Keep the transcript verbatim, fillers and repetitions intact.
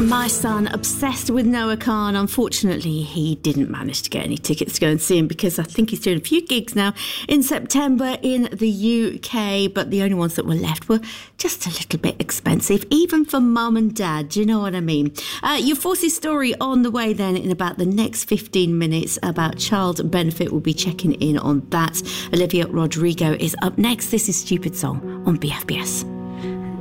My son, obsessed with Noah Khan. Unfortunately, he didn't manage to get any tickets to go and see him because I think he's doing a few gigs now in September in the U K, but the only ones that were left were just a little bit expensive, even for mum and dad. Do you know what I mean? Uh, your Forces story on the way then in about the next fifteen minutes about child benefit. We'll be checking in on that. Olivia Rodrigo is up next. This is Stupid Song on B F B S.